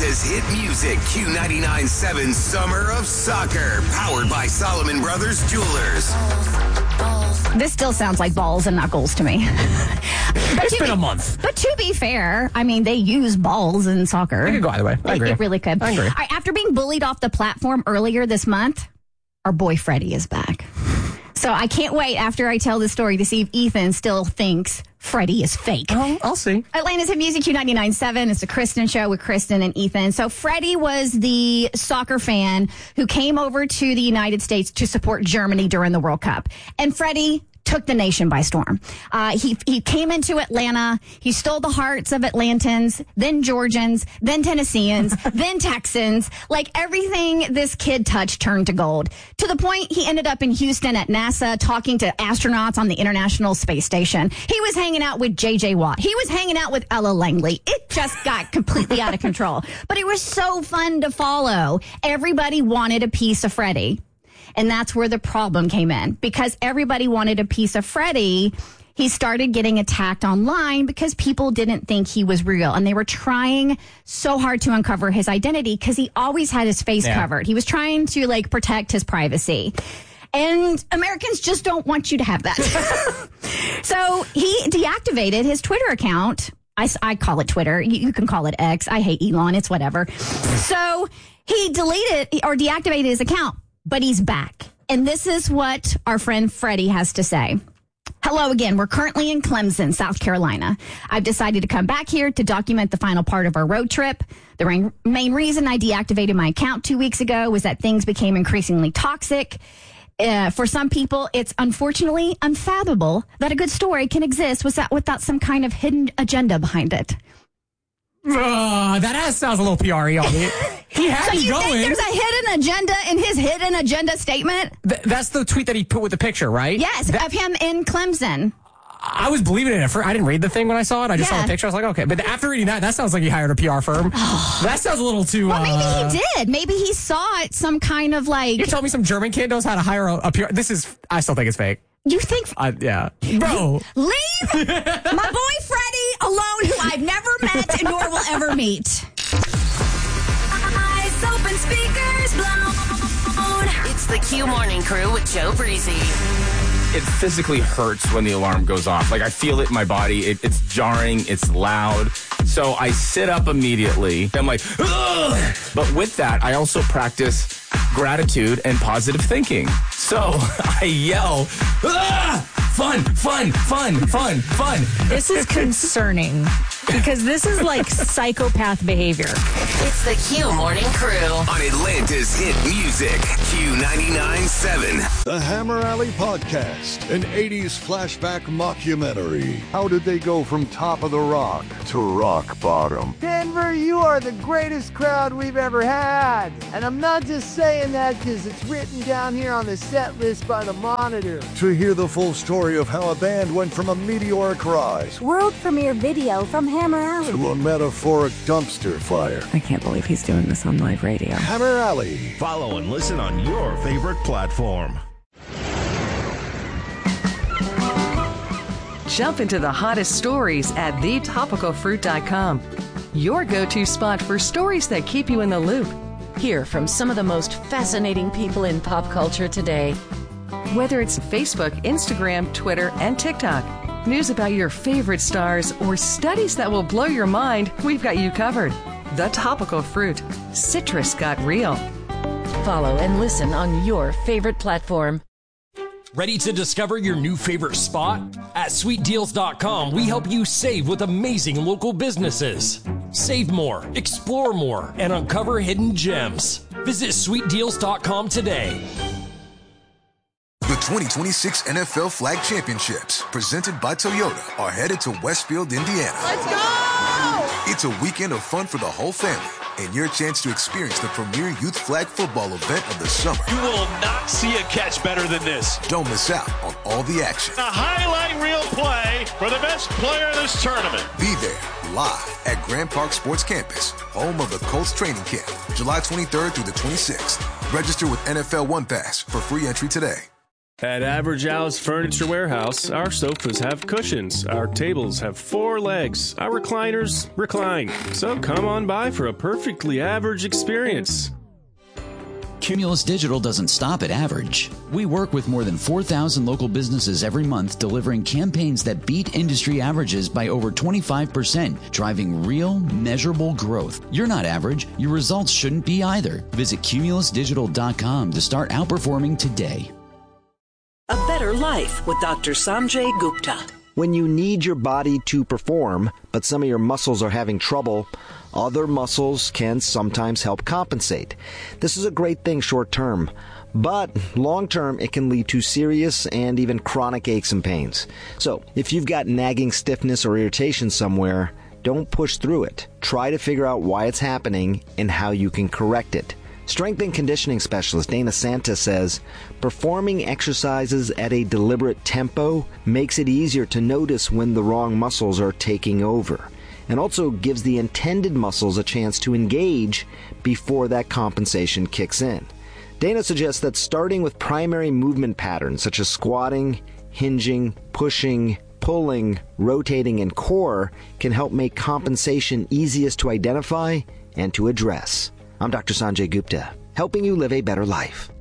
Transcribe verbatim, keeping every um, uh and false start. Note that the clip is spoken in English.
Atlanta's hit music, Q ninety-nine point seven Summer of Soccer, powered by Solomon Brothers Jewelers. This still sounds like balls and knuckles to me. It's been be, a month. But to be fair, I mean, they use balls in soccer. It could go either way. I it, agree. It really could. I agree. All right, after being bullied off the platform earlier this month, our boy Freddie is back. So I can't wait after I tell this story to see if Ethan still thinks Freddie is fake. Oh, I'll see. Atlanta's Hit Music Q ninety-nine point seven. It's the Kristen Show with Kristen and Ethan. So Freddie was the soccer fan who came over to the United States to support Germany during the World Cup. And Freddie took the nation by storm. Uh, he he came into Atlanta. He stole the hearts of Atlantans, then Georgians, then Tennesseans, then Texans. Like everything this kid touched turned to gold. To the point he ended up in Houston at NASA talking to astronauts on the International Space Station. He was hanging out with J J Watt. He was hanging out with Ella Langley. It just got completely out of control. But it was so fun to follow. Everybody wanted a piece of Freddie. And that's where the problem came in. Because everybody wanted a piece of Freddie, he started getting attacked online because people didn't think he was real. And they were trying so hard to uncover his identity because he always had his face yeah. covered. He was trying to, like, protect his privacy. And Americans just don't want you to have that. So he deactivated his Twitter account. I, I call it Twitter. You, you can call it X. I hate Elon. It's whatever. So he deleted or deactivated his account. But he's back. And this is what our friend Freddie has to say. Hello again. We're currently in Clemson, South Carolina. I've decided to come back here to document the final part of our road trip. The main, main reason I deactivated my account two weeks ago was that things became increasingly toxic. Uh, for some people, it's unfortunately unfathomable that a good story can exist without, without some kind of hidden agenda behind it. Uh, that ass sounds a little P R E on me. He had so me you going. think there's a hidden agenda in his hidden agenda statement? Th- that's the tweet that he put with the picture, right? Yes, that- of him in Clemson. I was believing it at first. I didn't read the thing when I saw it. I just Yeah. saw the picture. I was like, okay. But after reading that, that sounds like he hired a P R firm. That sounds a little too... Well, maybe uh, he did. Maybe he saw it some kind of like... You're telling me some German kid knows how to hire a, a P R... This is... I still think it's fake. You think... Uh, yeah. Bro. Leave my boy Freddie alone, who I've never met and nor will ever meet. Eyes open, speakers blown. It's the Q Morning Crew with Joe Breezy. It physically hurts when the alarm goes off. Like, I feel it in my body. It, it's jarring. It's loud. So I sit up immediately. I'm like, ugh! But with that, I also practice gratitude and positive thinking. So I yell, ah! Fun, fun, fun, fun, fun. This is concerning because this is like psychopath behavior. It's the Q Morning Crew On Atlanta's hit music, Q ninety-nine point seven. The Hammer Alley Podcast, an eighties flashback mockumentary. How did they go from top of the rock to rock bottom? Denver, you are the greatest crowd we've ever had. And I'm not just saying that because it's written down here on the set list by the Monitor. To hear the full story of how a band went from a meteoric rise World premiere video from Hammer Alley to a metaphoric dumpster fire. I can't believe he's doing this on live radio. Hammer Alley. Follow and listen on your favorite platform. Jump into the hottest stories at the topical fruit dot com. Your go-to spot for stories that keep you in the loop. Hear from some of the most fascinating people in pop culture today. Whether it's Facebook, Instagram, Twitter, and TikTok, news about your favorite stars, or studies that will blow your mind, we've got you covered. The Topical Fruit. Citrus got real. Follow and listen on your favorite platform. Ready to discover your new favorite spot? At sweet deals dot com, we help you save with amazing local businesses. Save more, explore more, and uncover hidden gems. Visit sweet deals dot com today. The twenty twenty-six N F L Flag Championships, presented by Toyota, are headed to Westfield, Indiana. Let's go! It's a weekend of fun for the whole family and your chance to experience the premier youth flag football event of the summer. You will not see a catch better than this. Don't miss out on all the action. A highlight reel play for the best player in this tournament. Be there live at Grand Park Sports Campus, home of the Colts training camp, July twenty-third through the twenty-sixth. Register with N F L One Pass for free entry today. At Average Al's Furniture Warehouse, our sofas have cushions, our tables have four legs, our recliners recline. So come on by for a perfectly average experience. Cumulus Digital doesn't stop at average. We work with more than four thousand local businesses every month, delivering campaigns that beat industry averages by over twenty-five percent, driving real, measurable growth. You're not average. Your results shouldn't be either. Visit cumulus digital dot com to start outperforming today. A better life with Doctor Sanjay Gupta. When you need your body to perform, but some of your muscles are having trouble, other muscles can sometimes help compensate. This is a great thing short term, but long term it can lead to serious and even chronic aches and pains. So if you've got nagging stiffness or irritation somewhere, don't push through it. Try to figure out why it's happening and how you can correct it. Strength and conditioning specialist Dana Santa says, performing exercises at a deliberate tempo makes it easier to notice when the wrong muscles are taking over, and also gives the intended muscles a chance to engage before that compensation kicks in. Dana suggests that starting with primary movement patterns such as squatting, hinging, pushing, pulling, rotating, and core can help make compensation easiest to identify and to address. I'm Doctor Sanjay Gupta, helping you live a better life.